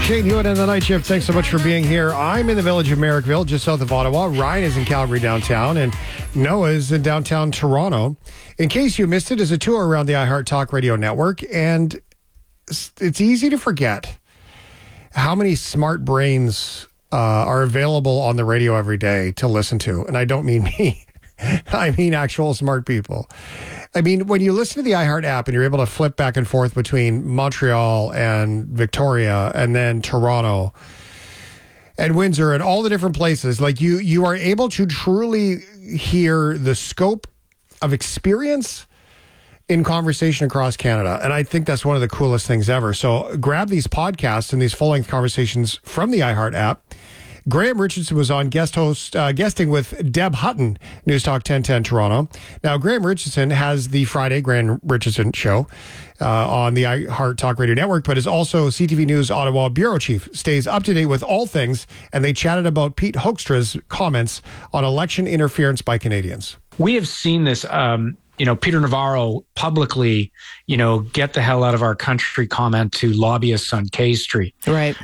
Shane Hewitt in the night shift. Thanks so much for being here. I'm in the village of Merrickville, just south of Ottawa. Ryan is in Calgary downtown, and Noah is in downtown Toronto. In case you missed it, is a tour around the iHeart Talk Radio Network, and it's easy to forget how many smart brains are available on the radio every day to listen to. And I don't mean me. I mean actual smart people. I mean, when you listen to the iHeart app and you're able to flip back and forth between Montreal and Victoria and then Toronto and Windsor and all the different places, like you are able to truly hear the scope of experience in conversation across Canada. And I think that's one of the coolest things ever. So grab these podcasts and these full-length conversations from the iHeart app. Graham Richardson was on guesting with Deb Hutton, News Talk 1010 Toronto. Now, Graham Richardson has the Friday Graham Richardson Show on the iHeart Talk Radio Network, but is also CTV News Ottawa Bureau Chief, stays up to date with all things, and they chatted about Pete Hoekstra's comments on election interference by Canadians. We have seen this, Peter Navarro publicly, get the hell out of our country comment to lobbyists on K Street. Right.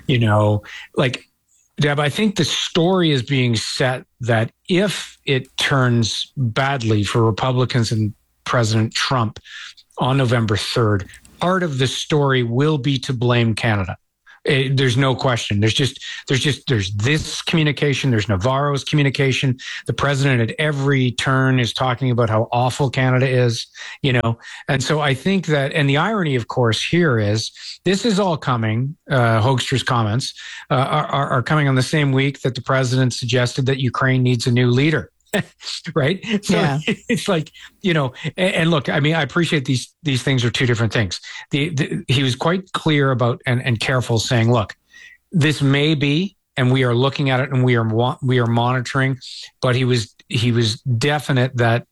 Deb, I think the story is being set that if it turns badly for Republicans and President Trump on November 3rd, part of the story will be to blame Canada. There's no question. There's this communication. There's Navarro's communication. The president at every turn is talking about how awful Canada is, And so I think that, and the irony, of course, here is this is all coming. Hoekstra's comments are coming on the same week that the president suggested that Ukraine needs a new leader. Right. So yeah. It's like, and look, I mean, I appreciate these things are two different things. He was quite clear about and careful saying, look, this may be, and we are looking at it and we are monitoring, but he was definite that,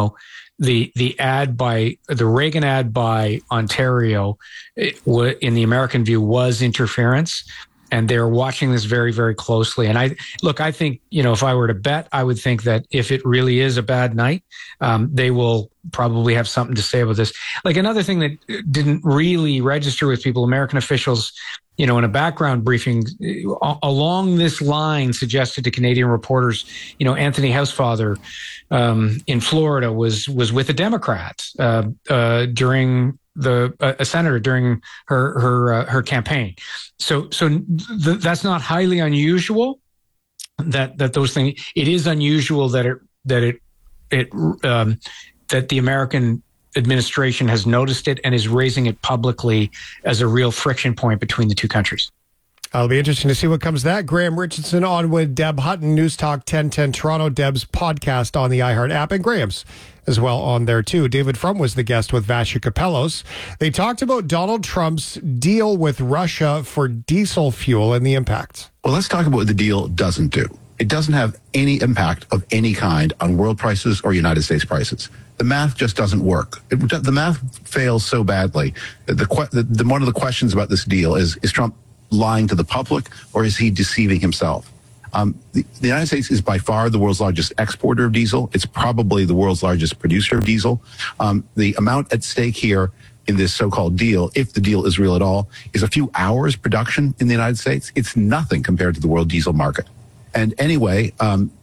the ad by the Reagan ad by Ontario in the American view was interference. And they're watching this very, very closely. And I think, if I were to bet, I would think that if it really is a bad night, they will probably have something to say about this. Like another thing that didn't really register with people, American officials, in a background briefing along this line suggested to Canadian reporters, Anthony Housefather in Florida was with a Democrat during a senator during her campaign. So that's not highly unusual that those things. It is unusual that the American administration has noticed it and is raising it publicly as a real friction point between the two countries. It'll be interesting to see what comes of that. Graham Richardson on with Deb Hutton, News Talk 1010 Toronto, Deb's podcast on the iHeart app, and Graham's as well on there too. David Frum was the guest with Vasya Kapellos. They talked about Donald Trump's deal with Russia for diesel fuel and the impact. Well, let's talk about what the deal doesn't do. It doesn't have any impact of any kind on world prices or United States prices. The math just doesn't work. The math fails so badly. One of the questions about this deal is Trump lying to the public, or is he deceiving himself? The United States is by far the world's largest exporter of diesel. It's probably the world's largest producer of diesel. The amount at stake here in this so-called deal, if the deal is real at all, is a few hours production in the United States. It's nothing compared to the world diesel market. And anyway,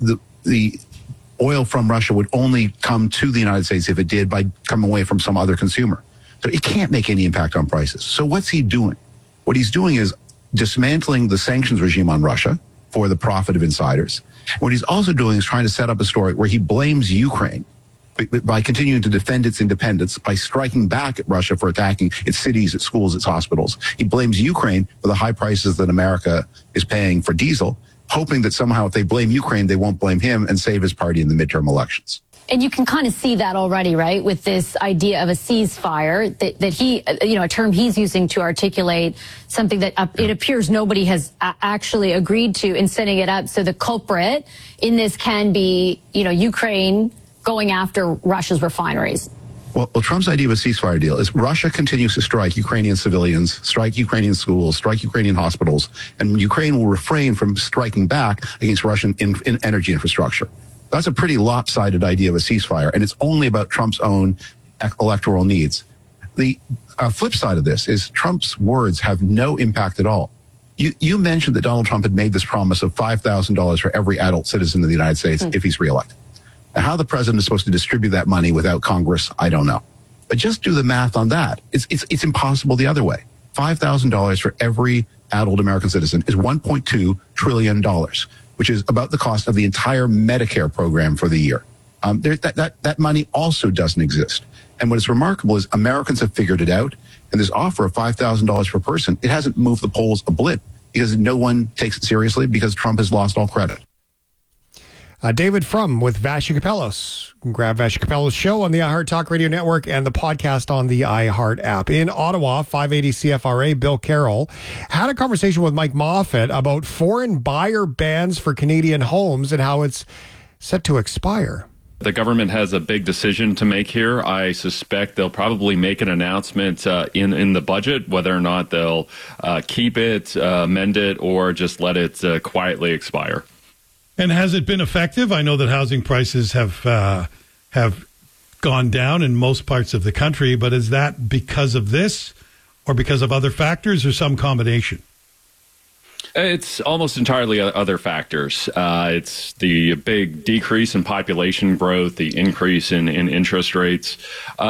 the oil from Russia would only come to the United States if it did by coming away from some other consumer. So it can't make any impact on prices. So what's he doing? What he's doing is dismantling the sanctions regime on Russia for the profit of insiders. What he's also doing is trying to set up a story where he blames Ukraine by continuing to defend its independence, by striking back at Russia for attacking its cities, its schools, its hospitals. He blames Ukraine for the high prices that America is paying for diesel, hoping that somehow if they blame Ukraine, they won't blame him and save his party in the midterm elections. And you can kind of see that already, right, with this idea of a ceasefire that he, a term he's using to articulate something that it appears nobody has actually agreed to in setting it up. So the culprit in this can be, Ukraine going after Russia's refineries. Well, Trump's idea of a ceasefire deal is Russia continues to strike Ukrainian civilians, strike Ukrainian schools, strike Ukrainian hospitals, and Ukraine will refrain from striking back against Russian energy infrastructure. That's a pretty lopsided idea of a ceasefire, and it's only about Trump's own electoral needs. The flip side of this is Trump's words have no impact at all. You mentioned that Donald Trump had made this promise of $5,000 for every adult citizen of the United States if he's reelected. Now, how the president is supposed to distribute that money without Congress, I don't know. But just do the math on that. It's impossible the other way. $5,000 for every adult American citizen is $1.2 trillion, which is about the cost of the entire Medicare program for the year. That money also doesn't exist. And what is remarkable is Americans have figured it out. And this offer of $5,000 per person, it hasn't moved the polls a blip because no one takes it seriously because Trump has lost all credit. David Frum with Vassy Kapelos. You can grab Vassy Kapelos' show on the iHeart Talk Radio Network and the podcast on the iHeart app. In Ottawa, 580 CFRA, Bill Carroll had a conversation with Mike Moffat about foreign buyer bans for Canadian homes and how it's set to expire. The government has a big decision to make here. I suspect they'll probably make an announcement in the budget, whether or not they'll keep it, amend it, or just let it quietly expire. And has it been effective? I know that housing prices have gone down in most parts of the country, but is that because of this or because of other factors or some combination? It's almost entirely other factors. It's the big decrease in population growth, the increase in interest rates.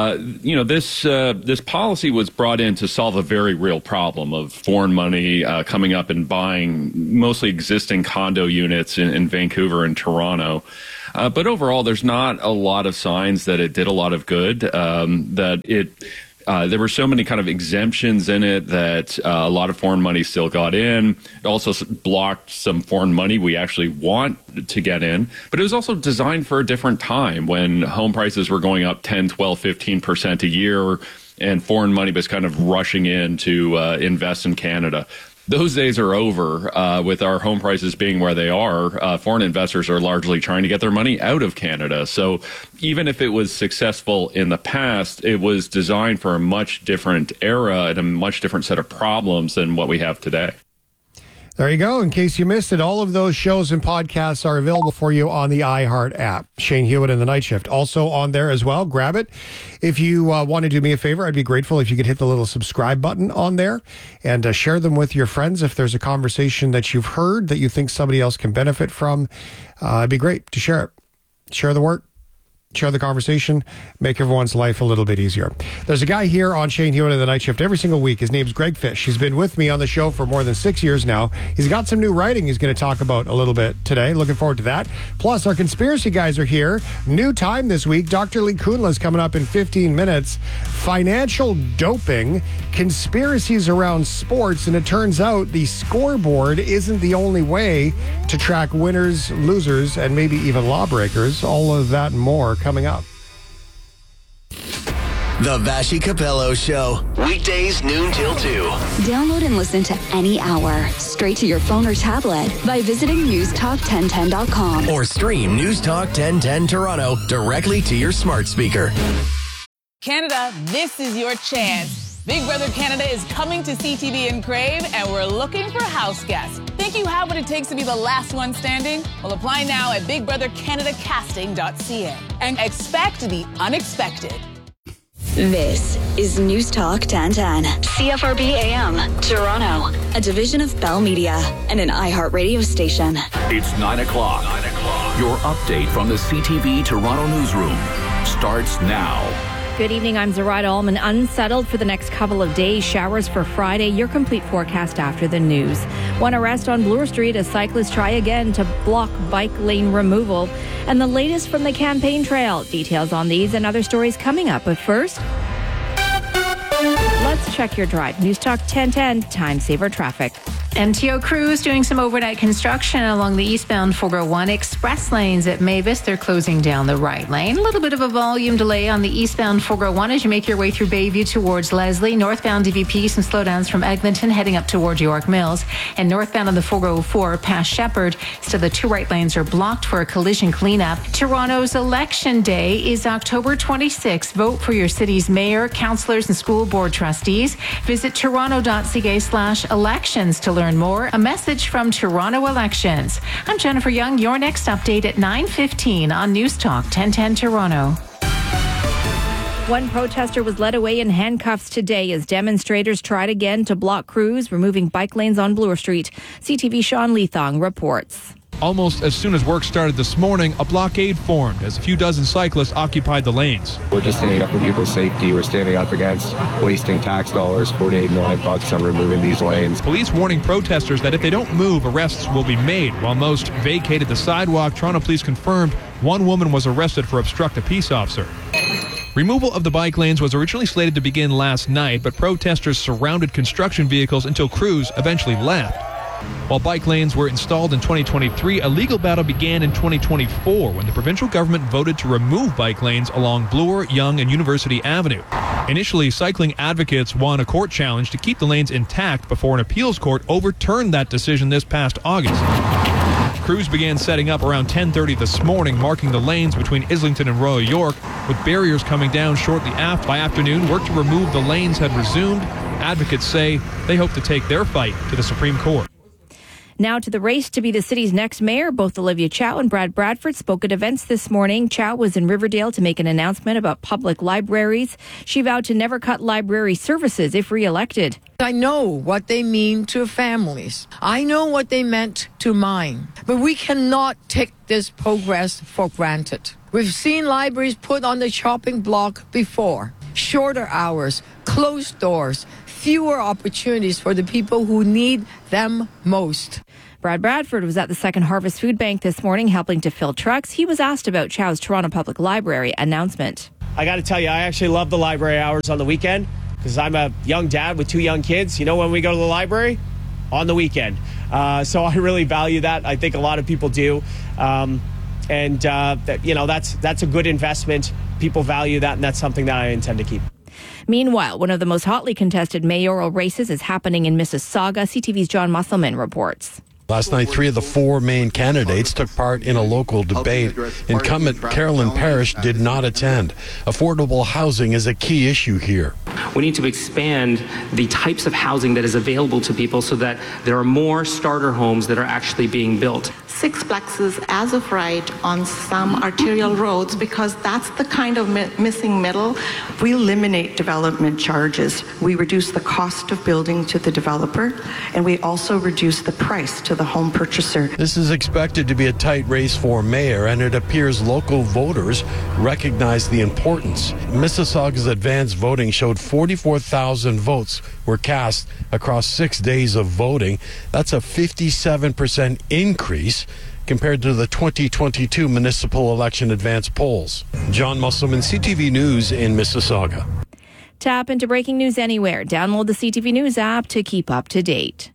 This policy was brought in to solve a very real problem of foreign money coming up and buying mostly existing condo units in Vancouver and Toronto. But overall, there's not a lot of signs that it did a lot of good, there were so many kind of exemptions in it that a lot of foreign money still got in. It also blocked some foreign money we actually want to get in. But it was also designed for a different time when home prices were going up 10, 12, 15% a year and foreign money was kind of rushing in to invest in Canada. Those days are over with our home prices being where they are. Foreign investors are largely trying to get their money out of Canada. So even if it was successful in the past, it was designed for a much different era and a much different set of problems than what we have today. There you go. In case you missed it, all of those shows and podcasts are available for you on the iHeart app. Shane Hewitt and The Night Shift also on there as well. Grab it. If you want to do me a favor, I'd be grateful if you could hit the little subscribe button on there and share them with your friends. If there's a conversation that you've heard that you think somebody else can benefit from, it'd be great to share it. Share the work. Share the conversation, make everyone's life a little bit easier. There's a guy here on Shane Hewitt and The Night Shift every single week. His name's Greg Fish. He's been with me on the show for more than 6 years now. He's got some new writing he's going to talk about a little bit today. Looking forward to that. Plus, our conspiracy guys are here. New time this week. Dr. Lee Kunla is coming up in 15 minutes. Financial doping, conspiracies around sports, and it turns out the scoreboard isn't the only way to track winners, losers, and maybe even lawbreakers. All of that and more coming up. The Vassy Kapelos Show. Weekdays noon till 2. Download and listen to any hour straight to your phone or tablet by visiting newstalk1010.com. Or stream News Talk 1010 Toronto directly to your smart speaker. Canada, this is your chance. Big Brother Canada is coming to CTV and Crave, and we're looking for house guests. Think you have what it takes to be the last one standing? Well, apply now at bigbrothercanadacasting.ca and expect the unexpected. This is News Talk 1010, CFRB AM, Toronto, a division of Bell Media and an iHeart radio station. It's 9 o'clock. Your update from the CTV Toronto newsroom starts now. Good evening, I'm Zoraida Allman. Unsettled for the next couple of days. Showers for Friday. Your complete forecast after the news. One arrest on Bloor Street as cyclists try again to block bike lane removal. And the latest from the campaign trail. Details on these and other stories coming up. But first, let's check your drive. News Talk 1010, Time Saver Traffic. MTO crews doing some overnight construction along the eastbound 401 express lanes at Mavis. They're closing down the right lane. A little bit of a volume delay on the eastbound 401 as you make your way through Bayview towards Leslie. Northbound DVP, some slowdowns from Eglinton heading up towards York Mills. And northbound on the 404 past Shepherd. Still, the two right lanes are blocked for a collision cleanup. Toronto's election day is October 26th. Vote for your city's mayor, councillors, and school board trustees. Visit toronto.ca/elections to learn more. A message from Toronto Elections. I'm Jennifer Young. Your next update at 9:15 on News Talk 1010 Toronto. One protester was led away in handcuffs today as demonstrators tried again to block crews removing bike lanes on Bloor Street. CTV Sean Leathong reports. Almost as soon as work started this morning, a blockade formed as a few dozen cyclists occupied the lanes. We're just standing up for people's safety. We're standing up against wasting tax dollars, $48 million on removing these lanes. Police warning protesters that if they don't move, arrests will be made. While most vacated the sidewalk, Toronto police confirmed one woman was arrested for obstructing a peace officer. Removal of the bike lanes was originally slated to begin last night, but protesters surrounded construction vehicles until crews eventually left. While bike lanes were installed in 2023, a legal battle began in 2024 when the provincial government voted to remove bike lanes along Bloor, Yonge, and University Avenue. Initially, cycling advocates won a court challenge to keep the lanes intact before an appeals court overturned that decision this past August. Crews began setting up around 10:30 this morning, marking the lanes between Islington and Royal York, with barriers coming down shortly after. By afternoon, work to remove the lanes had resumed. Advocates say they hope to take their fight to the Supreme Court. Now to the race to be the city's next mayor. Both Olivia Chow and Brad Bradford spoke at events this morning. Chow was in Riverdale to make an announcement about public libraries. She vowed to never cut library services if re-elected. I know what they mean to families. I know what they meant to mine. But we cannot take this progress for granted. We've seen libraries put on the chopping block before. Shorter hours, closed doors, fewer opportunities for the people who need them most. Brad Bradford was at the Second Harvest Food Bank this morning helping to fill trucks. He was asked about Chow's Toronto Public Library announcement. I got to tell you, I actually love the library hours on the weekend because I'm a young dad with 2 young kids. You know when we go to the library? On the weekend. So I really value that. I think a lot of people do. That's a good investment. People value that, and that's something that I intend to keep. Meanwhile, one of the most hotly contested mayoral races is happening in Mississauga. CTV's John Musselman reports. Last night, 3 of the 4 main candidates took part in a local debate. Incumbent Carolyn Parrish did not attend. Affordable housing is a key issue here. We need to expand the types of housing that is available to people so that there are more starter homes that are actually being built. 6 plexes as of right on some arterial roads because that's the kind of missing middle. We eliminate development charges. We reduce the cost of building to the developer, and we also reduce the price to the home purchaser. This is expected to be a tight race for mayor, and it appears local voters recognize the importance. Mississauga's advanced voting showed 44,000 votes were cast across 6 days of voting. That's a 57% increase compared to the 2022 municipal election advance polls. John Musselman, CTV News in Mississauga. Tap into breaking news anywhere. Download the CTV News app to keep up to date.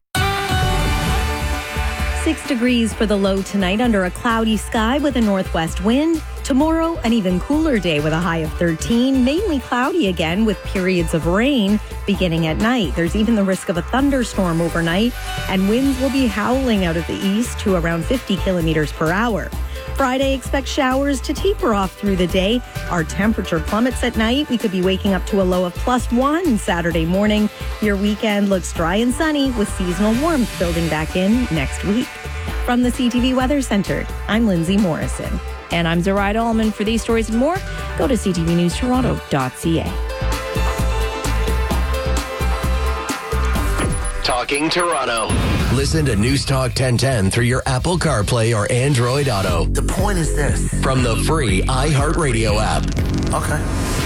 6 degrees for the low tonight under a cloudy sky with a northwest wind. Tomorrow, an even cooler day with a high of 13, mainly cloudy again with periods of rain beginning at night. There's even the risk of a thunderstorm overnight, and winds will be howling out of the east to around 50 kilometers per hour. Friday, expect showers to taper off through the day. Our temperature plummets at night. We could be waking up to a low of +1 Saturday morning. Your weekend looks dry and sunny with seasonal warmth building back in next week. From the CTV Weather Center, I'm Lindsay Morrison. And I'm Zoraida Allman. For these stories and more, go to ctvnewstoronto.ca. Talking Toronto. Listen to News Talk 1010 through your Apple CarPlay or Android Auto. The point is this. From the free iHeartRadio app. Okay.